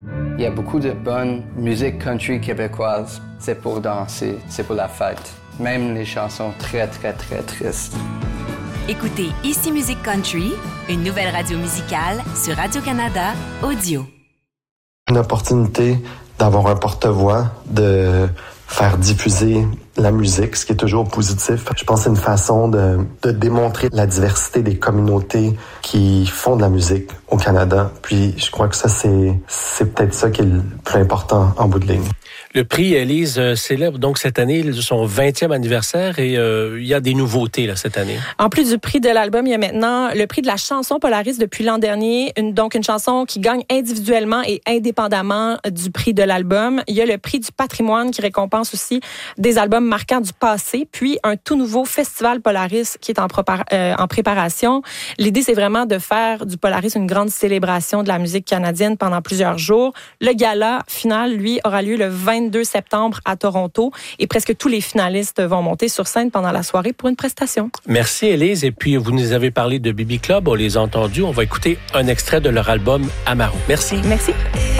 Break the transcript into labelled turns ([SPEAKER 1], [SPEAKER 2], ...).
[SPEAKER 1] Il y a beaucoup de bonne musique country québécoise. C'est pour danser, c'est pour la fête. Même les chansons très, très, très tristes.
[SPEAKER 2] Écoutez Ici Musique Country, une nouvelle radio musicale sur Radio-Canada Audio.
[SPEAKER 3] Une opportunité d'avoir un porte-voix, de faire diffuser la musique, ce qui est toujours positif. Je pense que c'est une façon de démontrer la diversité des communautés qui font de la musique au Canada. Puis je crois que ça, c'est peut-être ça qui est le plus important en bout de ligne.
[SPEAKER 4] Le prix Élise célèbre donc cette année son 20e anniversaire et il y a des nouveautés là, cette année.
[SPEAKER 5] En plus du prix de l'album, il y a maintenant le prix de la chanson Polaris depuis l'an dernier. Donc une chanson qui gagne individuellement et indépendamment du prix de l'album. Il y a le prix du patrimoine qui récompense aussi des albums marquants du passé. Puis un tout nouveau festival Polaris qui est en préparation. L'idée, c'est vraiment de faire du Polaris une grande célébration de la musique canadienne pendant plusieurs jours. Le gala final, lui, aura lieu le 22 septembre à Toronto et presque tous les finalistes vont monter sur scène pendant la soirée pour une prestation.
[SPEAKER 4] Merci Élise. Et puis vous nous avez parlé de BB Club, on les a entendus. On va écouter un extrait de leur album Amaru. Merci.
[SPEAKER 5] Merci.